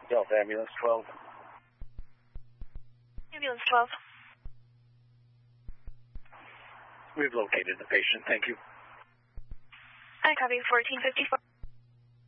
Delta Ambulance 12. Ambulance 12. We've located the patient. Thank you. I copy 1454.